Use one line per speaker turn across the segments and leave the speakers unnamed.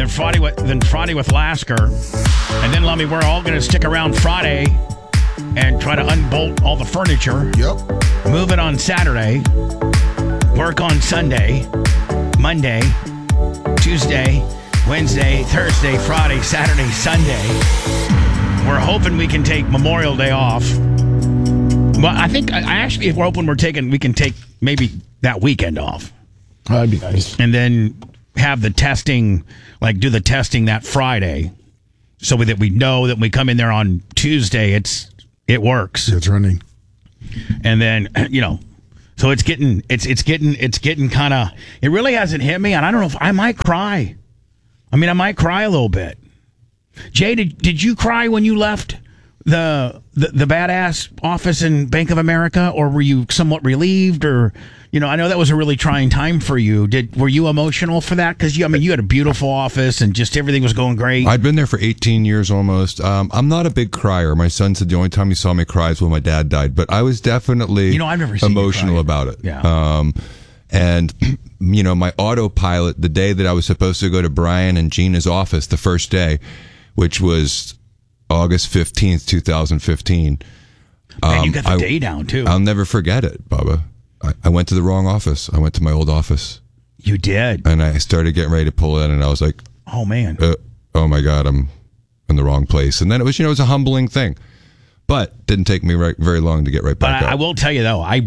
than Friday with Lasker. And then, Lummy, we're all going to stick around Friday and try to unbolt all the furniture.
Yep.
Move it on Saturday. Work on Sunday, Monday, Tuesday, Wednesday, Thursday, Friday, Saturday, Sunday. We're hoping we can take Memorial Day off. Well, I think actually, if we're hoping we can take maybe that weekend off.
That'd be nice.
And then have the testing, do the testing that Friday, so that we know that when we come in there on Tuesday, it works.
It's running.
And then, so it's getting kind of, it really hasn't hit me, and I don't know if I might cry. I mean, I might cry a little bit. Jay, did you cry when you left the badass office in Bank of America, or were you somewhat relieved? Or, I know that was a really trying time for you. Were you emotional for that? Because you had a beautiful office and just everything was going great.
I'd been there for 18 years almost. I'm not a big crier. My son said the only time he saw me cry is when my dad died. But I was definitely
I've never seen
emotional about it.
Yeah.
And my autopilot, the day that I was supposed to go to Brian and Gina's office, the first day, which was August 15th, 2015.
And you got the day down, too.
I'll never forget it, Bubba. I went to the wrong office. I went to my old office.
You did?
And I started getting ready to pull in, and I was like,
oh, man.
Oh, my God, I'm in the wrong place. And then it was, it was a humbling thing. But didn't take me very long to get right back up.
I will tell you, though, I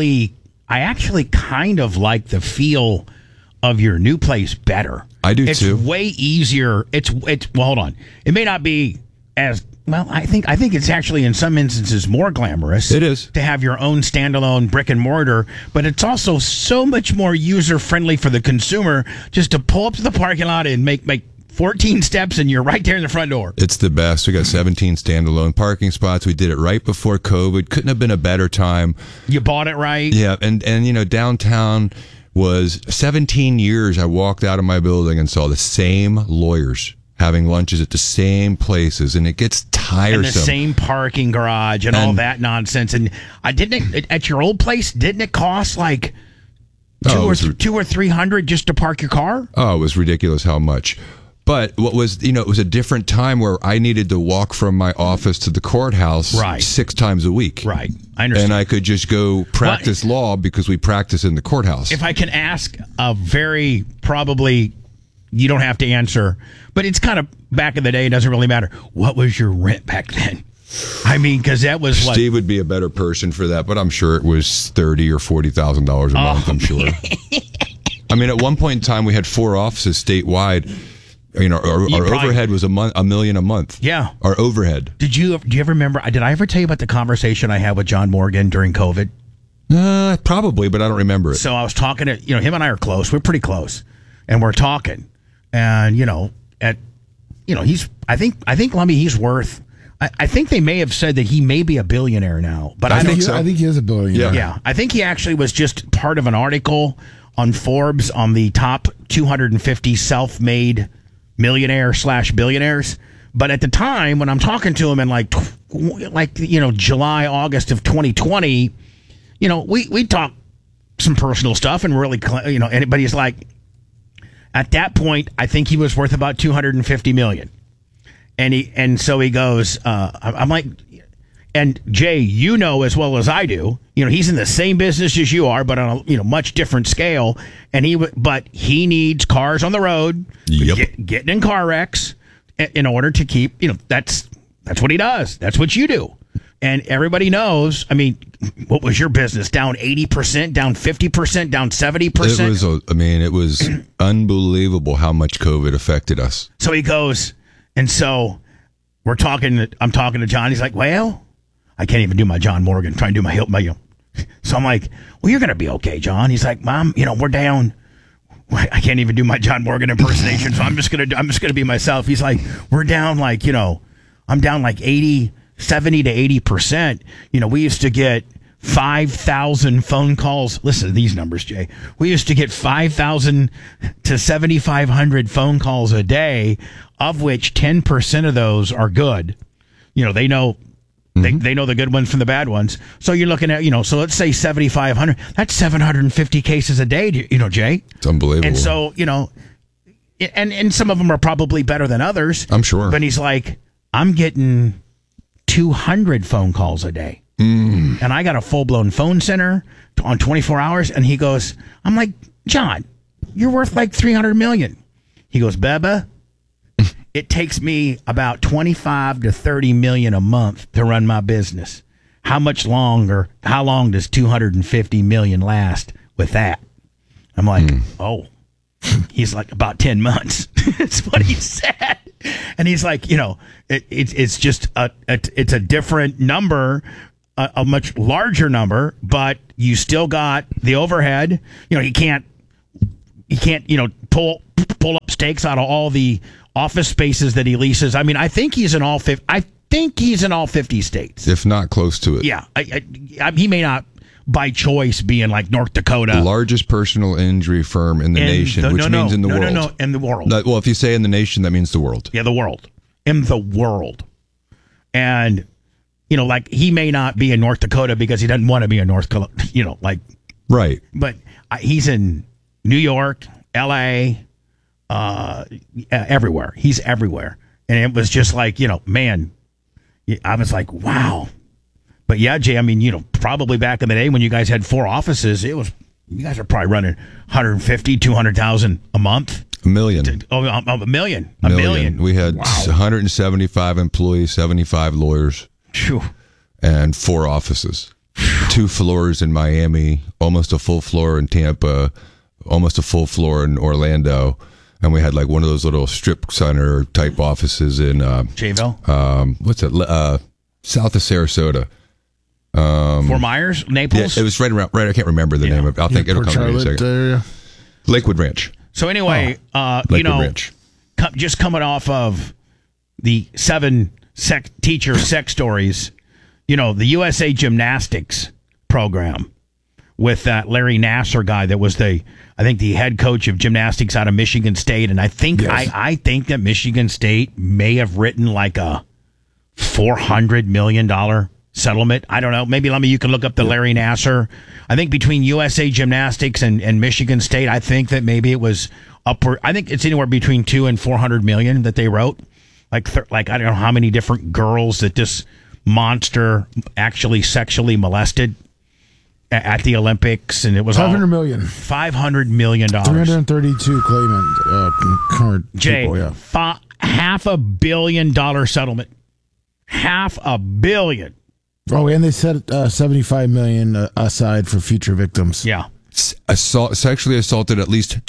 actually kind of like the feel of your new place better.
I do, too.
It's way easier. Well, hold on. It may not be as... Well, I think it's actually in some instances more glamorous.
It is.
To have your own standalone brick and mortar, but it's also so much more user friendly for the consumer just to pull up to the parking lot and make 14 steps and you're right there in the front door.
It's the best. We got 17 standalone parking spots. We did it right before COVID. Couldn't have been a better time.
You bought it right.
Yeah, and downtown was 17 years I walked out of my building and saw the same lawyers having lunches at the same places, and it gets tiresome.
And the same parking garage and all that nonsense. And at your old place, didn't it cost like $200 or $300 just to park your car?
Oh, it was ridiculous how much. But what was, it was a different time where I needed to walk from my office to the courthouse 6 times a week.
Right. I understand.
And I could just go practice law because we practice in the courthouse.
If I can ask a very probably... You don't have to answer, but it's kind of back in the day. It doesn't really matter. What was your rent back then? I mean, because that was
Steve would be a better person for that, but I'm sure it was $30,000 or $40,000 a month. I'm sure. I mean, at one point in time, we had 4 offices statewide. Our overhead was $1 million a month.
Yeah,
our overhead.
Do you ever remember? Did I ever tell you about the conversation I had with John Morgan during COVID?
Probably, but I don't remember it.
So I was talking to him and I are close. We're pretty close, and we're talking. And he's. I think Lummy, he's worth. I think they may have said that he may be a billionaire now, but I think
so. I think he is a billionaire.
Yeah, I think he actually was just part of an article on Forbes on the top 250 self-made millionaire/billionaires. But at the time when I'm talking to him in July, August of 2020, we talk some personal stuff and really, but he's like. At that point, I think he was worth about $250 million, and so he goes. I'm like, and Jay, as well as I do, he's in the same business as you are, but on a much different scale. And he needs cars on the road, getting in car wrecks in order to keep. That's what he does. That's what you do. And everybody knows, I mean, what was your business? Down 80%, down 50%, down 70%?
It was unbelievable how much COVID affected us.
So he goes, and so I'm talking to John. He's like, well, I can't even do my John Morgan, trying to do my So I'm like, well, you're going to be okay, John. He's like, Mom, we're down. I can't even do my John Morgan impersonation, so I'm just going to be myself. He's like, we're down I'm down 70 to 80%. We used to get 5,000 phone calls. Listen to these numbers, Jay. We used to get 5,000 to 7,500 phone calls a day, of which 10% of those are good. They know they know the good ones from the bad ones. So you're looking at, so let's say 7,500. That's 750 cases a day, Jay.
It's unbelievable.
And so, and some of them are probably better than others.
I'm sure.
But he's like, I'm getting 200 phone calls a day. And I got a full-blown phone center on 24 hours. And he goes, I'm like, John, you're worth like $300 million. He goes, Bubba, it takes me about 25 to 30 million a month to run my business. How long does 250 million last with that? I'm like, oh. He's like, about 10 months. That's what he said. And he's like, it's just it's a different number, a much larger number, but you still got the overhead. You can't pull up stakes out of all the office spaces that he leases. I mean, I think he's in all 50 states,
if not close to it.
Yeah, he may not by choice be in like North Dakota.
The largest personal injury firm in the nation, which means in the world.
No, in the world.
Well, if you say in the nation, that means the world.
Yeah, the world. In the world. And, like he may not be in North Dakota because he doesn't want to be in North Dakota,
Right.
But he's in New York, L.A., everywhere. He's everywhere. And it was just like, man, I was like, wow. But yeah, Jay, I mean, probably back in the day when you guys had 4 offices, you guys are probably running 150, 200,000 a month.
A million.
A million.
We had 175 employees, 75 lawyers, and 4 offices. 2 floors in Miami, almost a full floor in Tampa, almost a full floor in Orlando. And we had like one of those little strip center type offices in
Jayville.
What's that? South of Sarasota.
Fort Myers, Naples.
Yeah, it was right. I can't remember the name of it. I'll think it'll come to me in a second.
Area.
Lakewood Ranch.
So anyway,
Lakewood Ranch.
Just coming off of the 7 teacher sex stories, the USA Gymnastics program with that Larry Nassar guy that was the head coach of gymnastics out of Michigan State, and I think I think that Michigan State may have written like a $400 million settlement. I don't know. Maybe you can look up the Larry Nassar. I think between USA Gymnastics and Michigan State, I think that maybe it was upward. I think it's anywhere between $200 and $400 million that they wrote. Like I don't know how many different girls that this monster actually sexually molested at the Olympics, and it was
$500 million.
$500 million.
332 claimant current
Jay,
people, yeah.
$500 million settlement. $500 million.
Oh, and they set $75 million aside for future victims.
Yeah.
Sexually assaulted at least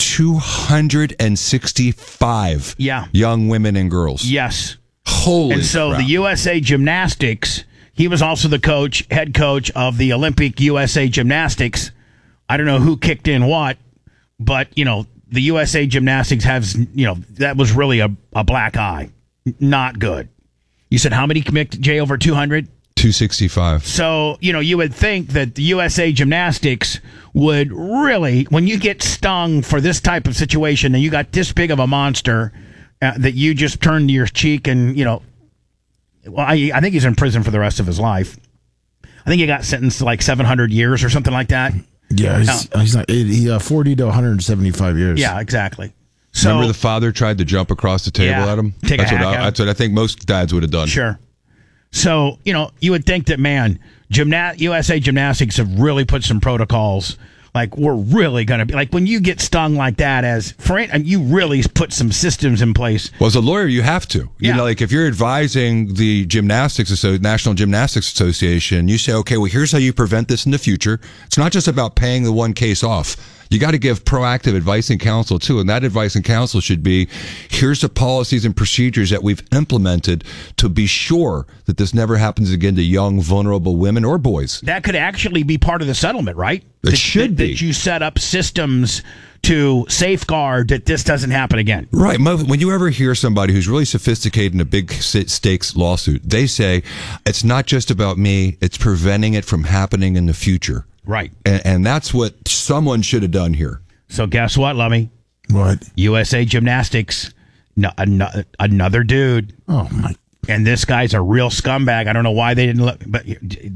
265 young women and girls.
Yes.
Holy
And so
crap.
the USA Gymnastics, he was also the head coach of the Olympic USA Gymnastics. I don't know who kicked in what, but, the USA Gymnastics has, that was really a black eye. Not good. You said how many commit, Jay, over 200?
265.
So, you would think that the USA Gymnastics would really, when you get stung for this type of situation and you got this big of a monster that you just turned your cheek and, I think he's in prison for the rest of his life. I think he got sentenced to like 700 years or something like that.
Yeah, he's not 40 to 175 years.
Yeah, exactly. So,
remember the father tried to jump across the table at him? That's what I think most dads would have done.
Sure. So, you would think that, man, USA Gymnastics have really put some protocols. Like, we're really going to be, like, when you get stung like that, you really put some systems in place.
Well, as a lawyer, you have to.
Yeah.
Like, if you're advising the National Gymnastics Association, you say, okay, well, here's how you prevent this in the future. It's not just about paying the one case off. You got to give proactive advice and counsel, too. And that advice and counsel should be, here's the policies and procedures that we've implemented to be sure that this never happens again to young, vulnerable women or boys.
That could actually be part of the settlement, right?
It should be.
That you set up systems to safeguard that this doesn't happen again.
Right. When you ever hear somebody who's really sophisticated in a big stakes lawsuit, they say, it's not just about me, it's preventing it from happening in the future.
Right.
And that's what someone should have done here.
So guess what, Lummy?
What?
USA Gymnastics, another dude.
Oh, my.
And this guy's a real scumbag. I don't know why they didn't look, but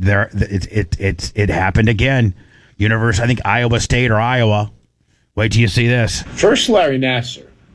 it happened again. I think Iowa State or Iowa. Wait till you see this.
First, Larry Nassar.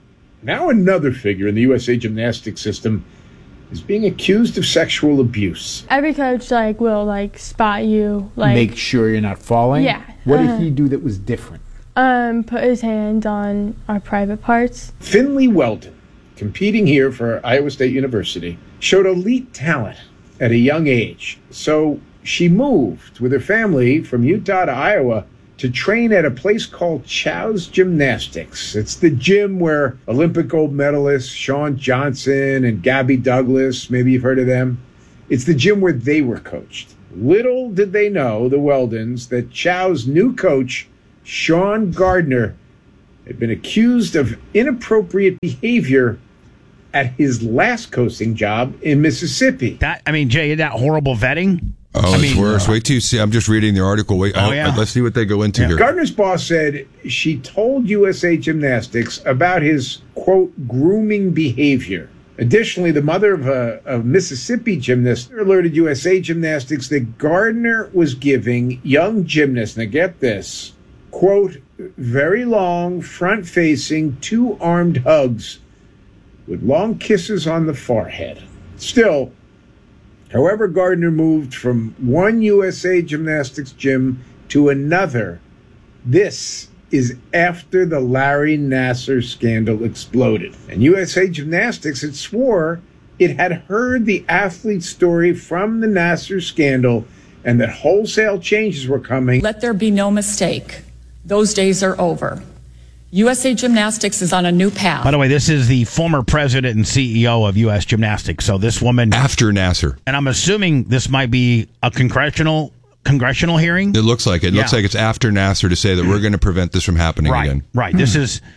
Now another figure in the USA Gymnastics system is being accused of sexual abuse.
Every coach will spot you,
make sure you're not falling.
Yeah.
What did he do that was different?
put his hand on our private parts.
Finley Weldon, competing here for Iowa State University, showed elite talent at a young age. So she moved with her family from Utah to Iowa to train at a place called Chow's Gymnastics. It's the gym where Olympic gold medalists Shawn Johnson and Gabby Douglas, maybe you've heard of them. It's the gym where they were coached. Little did they know, the Weldons, that Chow's new coach, Sean Gardner, had been accused of inappropriate behavior at his last coaching job in Mississippi.
Jay, that horrible vetting.
Oh, it's worse. Wait till you see. I'm just reading the article. Wait, let's see what they go into here.
Gardner's boss said she told USA Gymnastics about his, quote, grooming behavior. Additionally, the mother of a Mississippi gymnast alerted USA Gymnastics that Gardner was giving young gymnasts, now get this, quote, very long, front-facing, two-armed hugs with long kisses on the forehead. Still, however Gardner moved from one USA Gymnastics gym to another, this is after the Larry Nassar scandal exploded. And USA Gymnastics had swore it had heard the athlete's story from the Nassar scandal and that wholesale changes were coming.
Let there be no mistake. Those days are over. USA Gymnastics is on a new path.
By the way, this is the former president and CEO of US Gymnastics. So this woman...
After Nassar.
And I'm assuming this might be a congressional hearing.
It looks like it. It looks like it's after Nassar to say that we're going to prevent this from happening again.
Right. This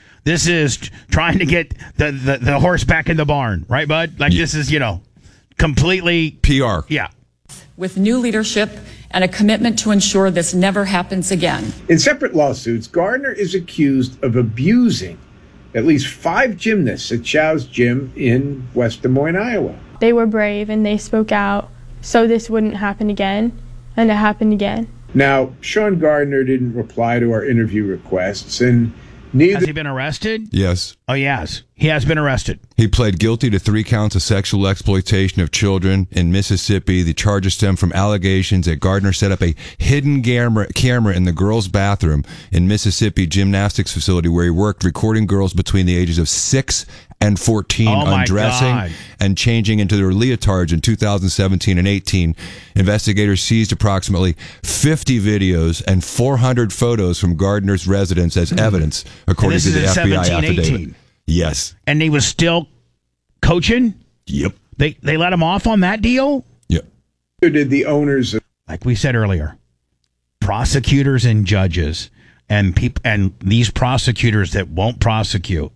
is trying to get the horse back in the barn, right, bud? This is, completely
PR.
Yeah.
With new leadership and a commitment to ensure this never happens again.
In separate lawsuits, Gardner is accused of abusing at least 5 gymnasts at Chow's gym in West Des Moines, Iowa.
They were brave and they spoke out so this wouldn't happen again, and it happened again.
Now, Sean Gardner didn't reply to our interview requests, and neither...
Has he been arrested?
Yes.
Oh, yes. He has been arrested.
He pled guilty to 3 counts of sexual exploitation of children in Mississippi. The charges stem from allegations that Gardner set up a hidden camera in the girls' bathroom in Mississippi gymnastics facility where he worked, recording girls between the ages of 6 and 14 undressing and changing into their leotards in 2017 and 18. Investigators seized approximately 50 videos and 400 photos from Gardner's residence as evidence, according to the FBI affidavit.
18.
Yes.
And he was still coaching?
Yep.
They let him off on that deal?
Yep.
did the owners of...
Like we said earlier, prosecutors and judges and these prosecutors that won't prosecute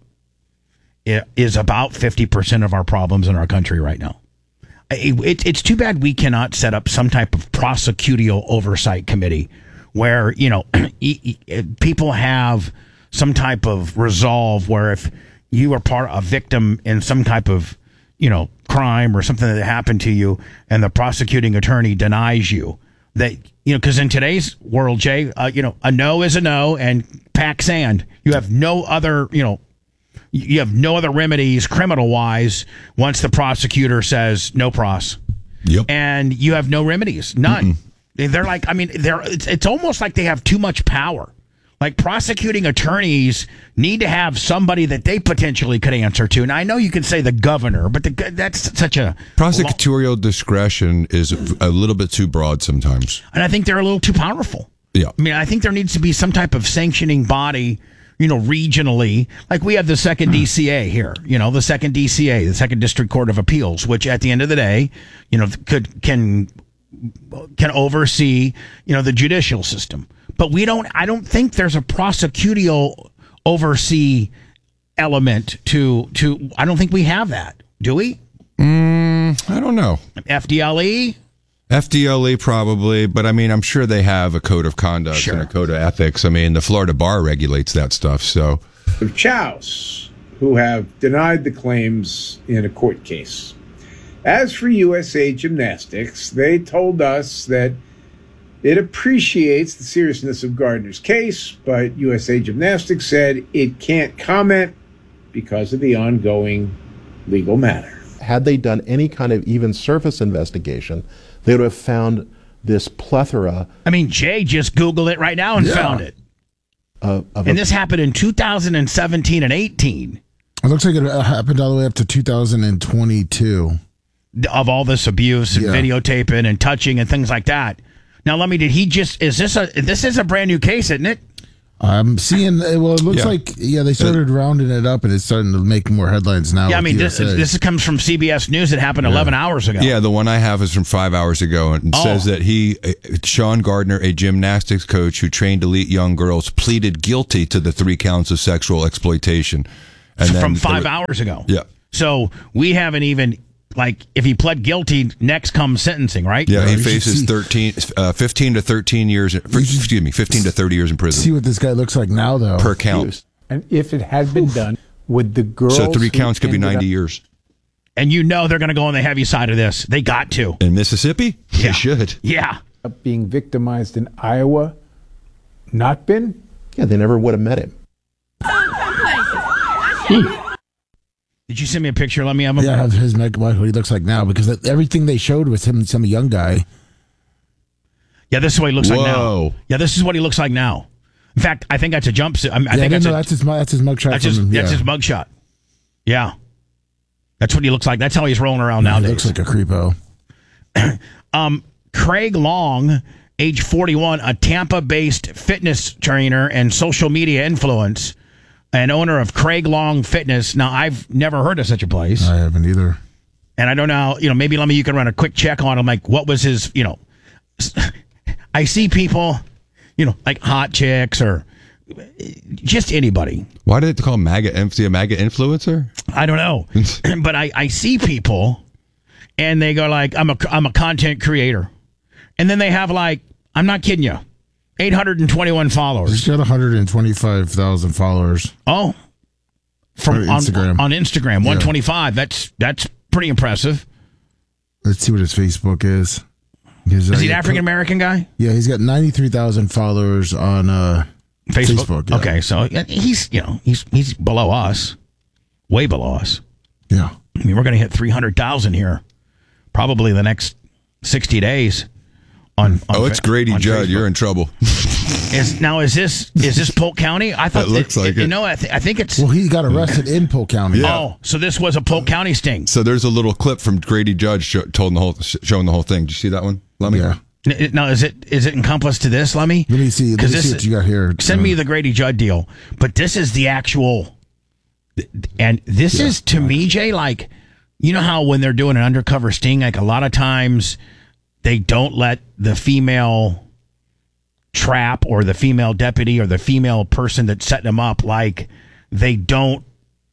is about 50% of our problems in our country right now. It's too bad we cannot set up some type of prosecutorial oversight committee where, people have some type of resolve where if you are a victim in some type of, crime or something that happened to you and the prosecuting attorney denies you, that, because in today's world, Jay, a no is a no and pack sand. You have no other, you have no other remedies criminal-wise once the prosecutor says no pros.
Yep.
And you have no remedies. None. They're like, it's almost like they have too much power. Like prosecuting attorneys need to have somebody that they potentially could answer to. And I know you can say the governor, but that's such a...
Prosecutorial discretion is a little bit too broad sometimes.
And I think they're a little too powerful.
Yeah.
I think there needs to be some type of sanctioning body, regionally. Like we have the second DCA here, the second DCA, the Second District Court of Appeals, which at the end of the day, can oversee, the judicial system. But I don't think there's a prosecutorial oversee element to I don't think we have that. Do we?
I don't know.
FDLE?
FDLE probably, but I'm sure they have a code of conduct and a code of ethics. The Florida Bar regulates that stuff, so.
Of Chow's, who have denied the claims in a court case. As for USA Gymnastics, they told us that it appreciates the seriousness of Gardner's case, but USA Gymnastics said it can't comment because of the ongoing legal matter.
Had they done any kind of even surface investigation, they would have found this plethora.
I mean, Jay just Googled it right now and found it. And this happened in 2017 and 18.
It looks like it happened all the way up to 2022.
Of all this abuse and videotaping and touching and things like that. Now, this is a brand new case, isn't it?
I'm seeing, well, it looks like, they started rounding it up and it's starting to make more headlines now.
Yeah, I mean, this comes from CBS News. It happened 11 hours ago.
Yeah, the one I have is from 5 hours ago and says that Sean Gardner, a gymnastics coach who trained elite young girls, pleaded guilty to the 3 counts of sexual exploitation. And
from 5 hours ago.
Yeah.
So we haven't even, if he pled guilty, next comes sentencing, right?
Yeah, he faces 15 to 13 years, 15 to 30 years in prison.
See what this guy looks like now, though.
Per count.
And if it had been done, would the girls...
So 3 counts could be 90 years.
And they're going to go on the heavy side of this. They got to.
In Mississippi?
Yeah.
They should.
Yeah.
Being victimized in Iowa, not been?
Yeah, they never would have met him.
Did you send me a picture? Let me have him.
Yeah, I have what he looks like now, because everything they showed was him, some young guy.
Yeah, this is what he looks like now.
Whoa.
Yeah, this is what he looks like now. In fact, I think that's a jumpsuit. I think
that's his mugshot.
That's his mugshot. Yeah. That's what he looks like. That's how he's rolling around nowadays.
He looks like a creepo.
Craig Long, age 41, a Tampa-based fitness trainer and social media influence, and owner of Craig Long Fitness. Now, I've never heard of such a place.
I haven't either.
And I don't know, maybe you can run a quick check on him. Like, what was his, I see people, like hot chicks or just anybody.
Why did they call MAGA influencer?
I don't know. But I see people and they go like, I'm a content creator. And then they have I'm not kidding you, 821 followers.
He's got 125,000 followers.
Oh,
from Instagram.
On Instagram, 125. That's pretty impressive.
Let's see what his Facebook is.
Is he an African American guy?
Yeah, he's got 93,000 followers on Facebook.
Yeah. Okay, so he's below us, way below us.
Yeah,
I mean, we're going to hit 300,000 here, probably the next 60 days.
It's Grady Judd. You're in trouble.
Is this Polk County? I thought
it looks like it.
I think it's.
Well, he got arrested in Polk County.
Yeah.
Oh, so this was a Polk County sting.
So there's a little clip from Grady Judd showing the whole thing. Did you see that one, Lummy?
Yeah.
Now, is it encompassed to this, Lummy?
Let me see what you got here.
Send me the Grady Judd deal. But this is the actual, and this is to me, Jay. How when they're doing an undercover sting, a lot of times they don't let the female trap or the female deputy or the female person that's setting them up, they don't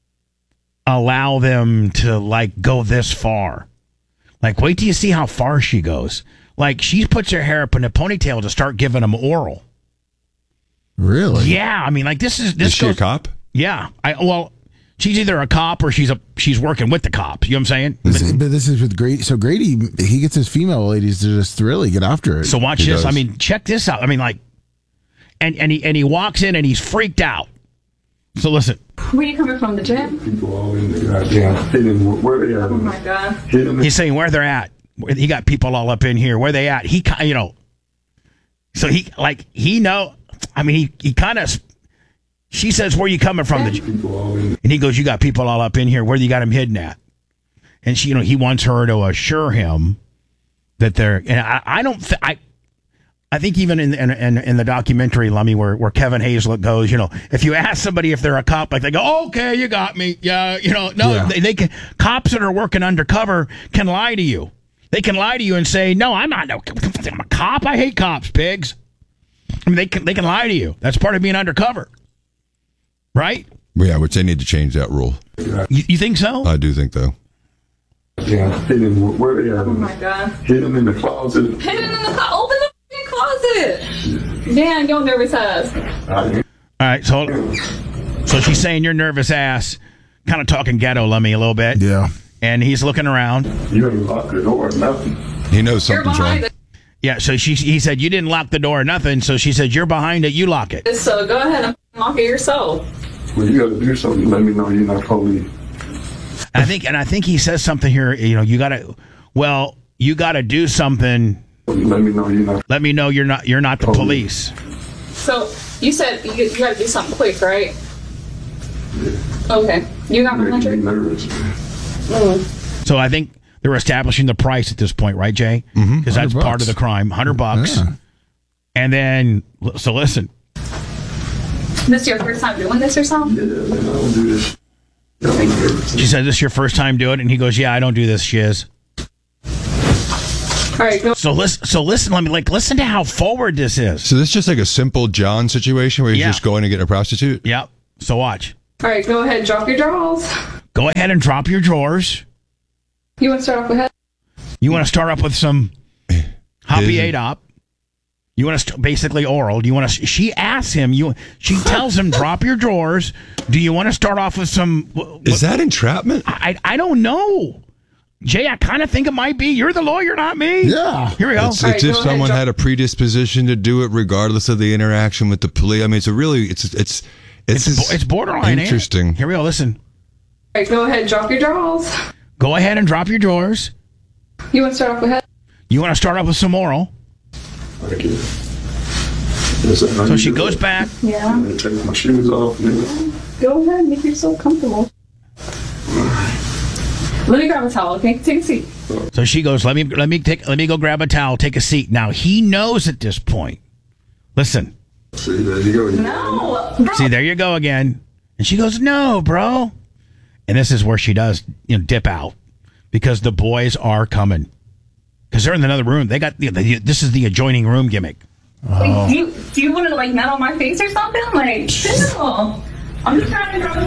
allow them to go this far. Wait till you see how far she goes. She puts her hair up in a ponytail to start giving them oral.
Really?
Yeah, I mean, this is
she a cop?
Yeah, she's either a cop or she's working with the cops. You know what I'm saying?
But this is with Grady. So Grady, he gets his female ladies to just really get after it.
So watch this. I mean, check this out. I mean, and he walks in and he's freaked out. So listen.
Where are you coming from? The gym?
People all in the goddamn where they at?
Oh my God.
He's saying where they're at. He got people all up in here. Where they at? He So he know. I mean, he kind of. She says, "Where you coming from?" And he goes, "You got people all up in here. Where you got them hidden at?" And she, he wants her to assure him that they're. And I think even in the documentary, Lummy, where Kevin Hazlett goes, if you ask somebody if they're a cop, they go, oh, "Okay, you got me." Yeah, They can. Cops that are working undercover can lie to you. They can lie to you and say, "No, I'm not. No, I'm a cop. I hate cops, pigs." I mean, they can lie to you. That's part of being undercover. Right?
Yeah, which they need to change that rule.
You think so?
I do think, though.
Yeah, hit him where they at?
Oh my God.
Hit him in the closet.
Hit him in the closet. Open the closet. Dan, your nervous ass.
All right, so she's saying your nervous ass, kind of talking ghetto, Lummy, a little bit.
Yeah.
And he's looking around.
You didn't lock the door or nothing.
He knows something's wrong.
Yeah, so he said, you didn't lock the door or nothing, so she said, you're behind it, you lock it.
So go ahead and lock it yourself.
Well, you got to do something. Let me know you're not police.
I think he says something here. You got to do something.
Let me know you're not.
Let me know you're not the police.
So you said you got to do something quick, right? Yeah. Okay. You got my
Making me
hundred.
nervous.
So I think they're establishing the price at this point, right, Jay? Because that's
$100.
part of the crime. $100.
Yeah.
And then, so listen.
This your first time doing this or something?
Yeah, man, I don't do this. Yeah, I'm nervous.
She said, "This is your first time doing it?" And he goes, "Yeah, I don't do this shiz."
All right, go.
So listen. Let me listen to how forward this is.
So this is just like a simple John situation where he's
Yeah.
just going to get a prostitute?
Yep. So watch.
All right, go ahead. Drop your drawers.
Go ahead and drop your drawers.
You want to start off with head?
You want to start up with some Hoppy Adop. You want to basically oral. Do you want to? She asks him. She tells him, "Drop your drawers." Do you want to start off with some?
Is that entrapment?
I don't know, Jay. I kind of think it might be. You're the lawyer, not me.
Yeah.
Here we go.
It's
All right,
if
go
someone
ahead,
had a predisposition to do it, regardless of the interaction with the police. I mean, it's
borderline.
interesting.
Here we go. Listen.
All right, go ahead. Drop your drawers.
Go ahead and drop your drawers.
You want to start off with head?
You want to start off with some oral.
Thank you.
So she goes back.
Yeah.
I'm gonna take my shoes off. Man.
Go ahead. Make yourself comfortable. Let me grab a towel, okay? Take a seat.
So she goes, let me go grab a towel, take a seat. Now he knows at this point. Listen.
See, there you go.
No, bro.
See, there you go again. And she goes, "No, bro." And this is where she does, dip out because the boys are coming. Because they're in another room. They got this is the adjoining room gimmick.
Like, do you want to like nut on my face or something? Like, no. I'm just trying to grab a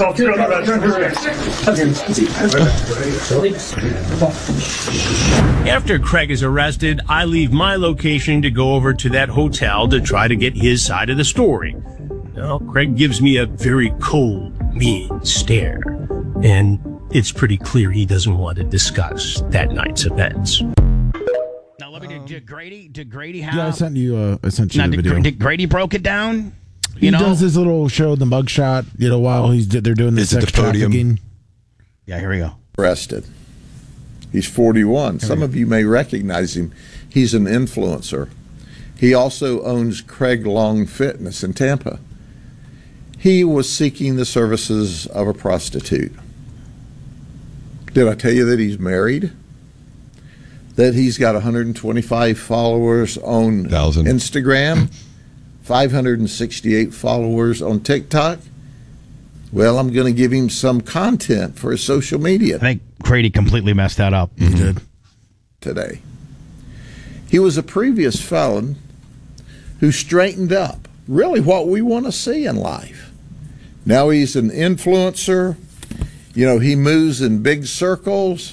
towel.
After Craig is arrested, I leave my location to go over to that hotel to try to get his side of the story. Well, Craig gives me a very cold, mean stare, and it's pretty clear he doesn't want to discuss that night's events.
Now let me did Grady have?
Yeah, I sent you the video.
Did Grady broke it down?
He does his little show, the mugshot, while they're doing the sex trafficking.
Yeah, here we go.
Arrested. He's 41. Some of you may recognize him. He's an influencer. He also owns Craig Long Fitness in Tampa. He was seeking the services of a prostitute. Did I tell you that he's married? That he's got 125 followers on Instagram, 568 followers on TikTok? Well, I'm going to give him some content for his social media.
I think Grady completely messed that up.
He did.
Today. He was a previous felon who straightened up. Really what we want to see in life. Now he's an influencer. He moves in big circles.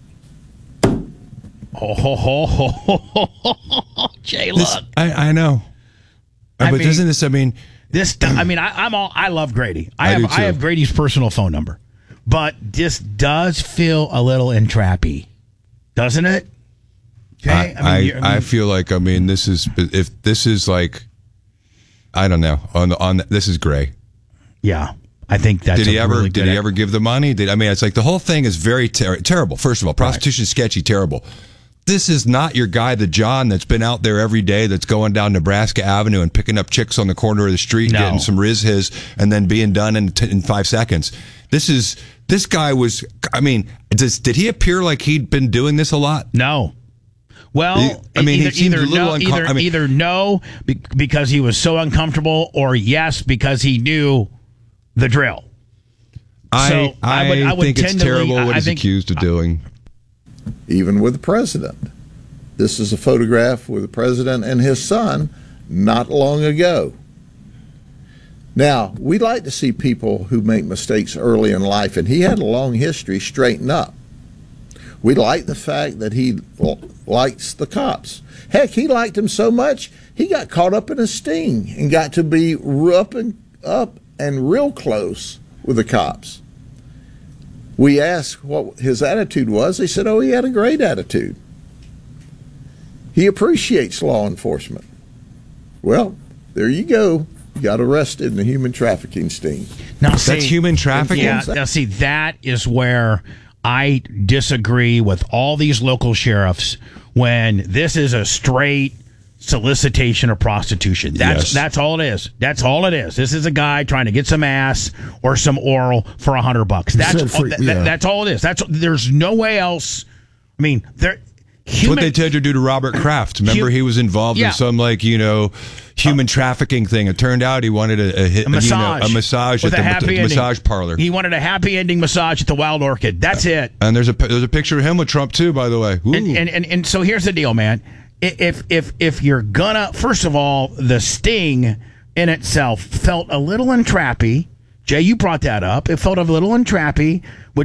Jay, look.
I know. But doesn't this,
I love Grady. I have Grady's personal phone number. But this does feel a little entrappy, doesn't it? Jay?
I feel like this is like, I don't know, this is gray.
Yeah. I think that's
did he ever give the money? It's like the whole thing is very terrible. First of all, prostitution is sketchy, terrible. This is not your guy, the John that's been out there every day, that's going down Nebraska Avenue and picking up chicks on the corner of the street, getting some his, and then being done in 5 seconds. This guy was, did he appear like he'd been doing this a lot?
No. Well, either no because he was so uncomfortable, or yes because he knew the drill.
I think it's terrible what he's accused of doing.
Even with the president. This is a photograph with the president and his son not long ago. Now, we like to see people who make mistakes early in life, and he had a long history straighten up. We like the fact that he likes the cops. Heck, he liked them so much, he got caught up in a sting and got to be up and real close with the cops. We asked what his attitude was. They said, he had a great attitude. He appreciates law enforcement. Well, there you go. got arrested in the human trafficking sting.
Now,
That's human trafficking?
Yeah. Now, see, that is where I disagree with all these local sheriffs when this is a straight solicitation of prostitution. That's all it is. That's all it is. This is a guy trying to get some ass or some oral for $100. That's all it is. There's no way else. I mean,
That's what they tried to do to Robert Kraft. Remember, he was involved in some human trafficking thing. It turned out he wanted a massage
with
at the massage parlor.
He wanted a happy ending massage at the Wild Orchid. That's it.
And there's a picture of him with Trump too, by the way.
And so here's the deal, man. If you're gonna, first of all, the sting in itself felt a little entrappy. Jay, you brought that up. It felt a little entrappy,